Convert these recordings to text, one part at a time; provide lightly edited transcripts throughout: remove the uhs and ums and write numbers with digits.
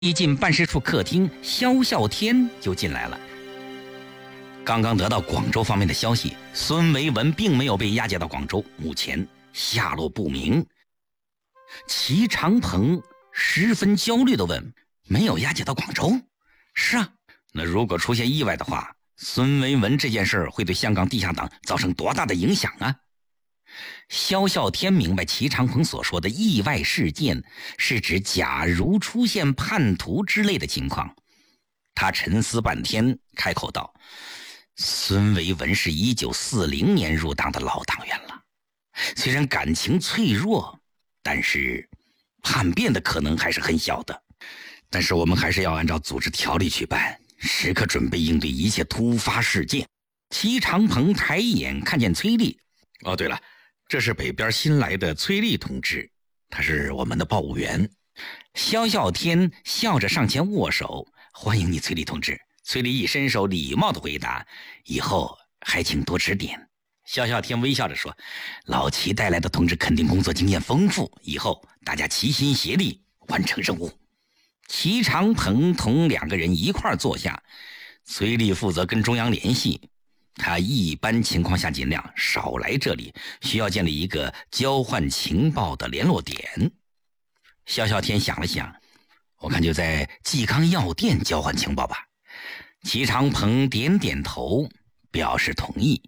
一进办事处客厅，萧啸天就进来了。刚刚得到广州方面的消息，孙维文并没有被押解到广州，目前下落不明。齐长鹏十分焦虑地问：“没有押解到广州？”“是啊，那如果出现意外的话，孙维文这件事会对香港地下党造成多大的影响啊？”萧啸天明白齐长鹏所说的意外事件是指假如出现叛徒之类的情况。他沉思半天，开口道：“孙维文是1940年入党的老党员了，虽然感情脆弱，但是叛变的可能还是很小的。但是我们还是要按照组织条例去办，时刻准备应对一切突发事件。”齐长鹏抬眼看见崔丽：“哦，对了，这是北边新来的崔丽同志，他是我们的报务员。”萧啸天笑着上前握手：“欢迎你，崔丽同志。”崔丽一伸手，礼貌地回答：“以后还请多指点。”萧啸天微笑着说：“老齐带来的同志肯定工作经验丰富，以后大家齐心协力完成任务。”齐长鹏同两个人一块坐下，崔丽负责跟中央联系，他一般情况下尽量少来这里，需要建立一个交换情报的联络点。萧啸天想了想：“我看就在嵇康药店交换情报吧。”齐长鹏点点头，表示同意。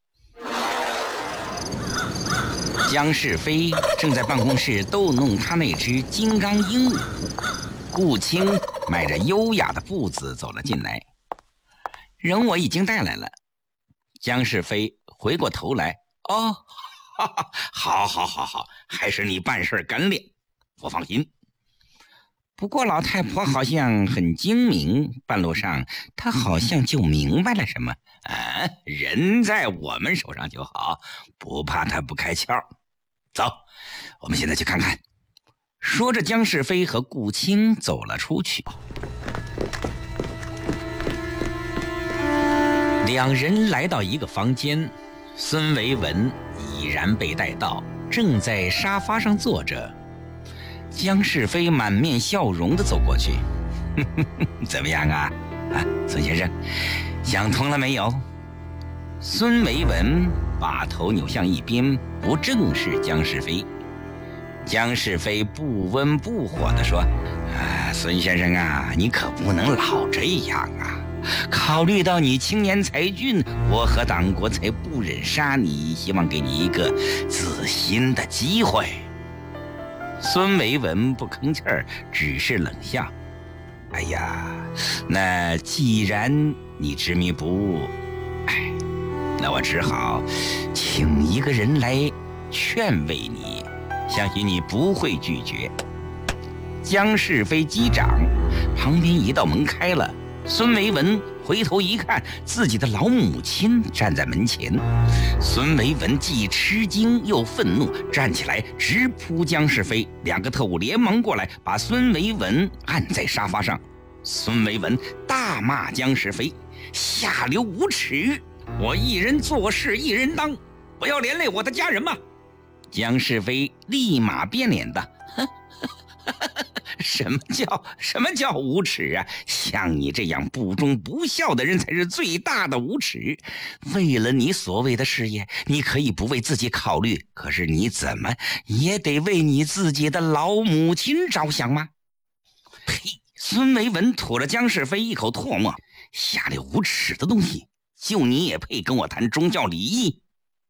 姜世飞正在办公室逗弄他那只金刚鹦鹉，顾青迈着优雅的步子走了进来。“人我已经带来了。”姜世飞回过头来：“哦，哈哈，好，还是你办事干练，我放心。不过老太婆好像很精明，半路上她好像就明白了什么啊，人在我们手上就好，不怕她不开窍。走，我们现在去看看。”说着，姜世飞和顾青走了出去。两人来到一个房间，孙维文已然被带到，正在沙发上坐着。姜世飞满面笑容地走过去：“怎么样啊，孙先生，想通了没有？”孙维文把头扭向一边，不正视姜世飞。姜世飞不温不火地说：“孙先生啊，你可不能老这样啊！考虑到你青年才俊，我和党国才不忍杀你，希望给你一个自新的机会。”孙维文不吭气儿，只是冷笑：“哎呀，那既然你执迷不悟，那我只好请一个人来劝慰你，相信你不会拒绝。”姜世飞击掌，旁边一道门开了，孙维文回头一看，自己的老母亲站在门前。孙维文既吃惊又愤怒，站起来直扑姜世飞。两个特务连忙过来，把孙维文按在沙发上。孙维文大骂姜世飞：“下流无耻！我一人做事一人当，不要连累我的家人吗？”姜世飞立马变脸的：“什么叫无耻啊？像你这样不忠不孝的人才是最大的无耻。为了你所谓的事业，你可以不为自己考虑，可是你怎么也得为你自己的老母亲着想吗？”呸！孙维文吐了姜世飞一口唾沫：“下流无耻的东西，就你也配跟我谈宗教礼仪？”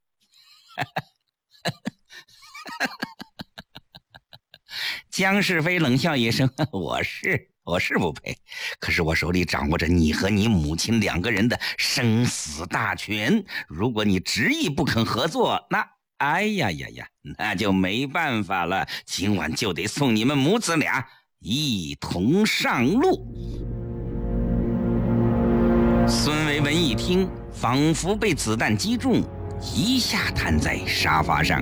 姜世飞冷笑一声：“我是不配，可是我手里掌握着你和你母亲两个人的生死大权，如果你执意不肯合作，那就没办法了，今晚就得送你们母子俩一同上路。”孙维文一听，仿佛被子弹击中，一下瘫在沙发上。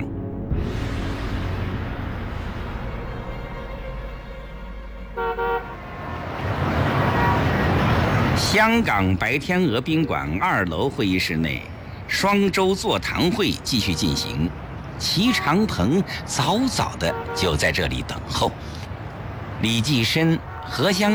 香港白天鹅宾馆2楼会议室内，双周座谈会继续进行。齐长鹏早早的就在这里等候。李济深何香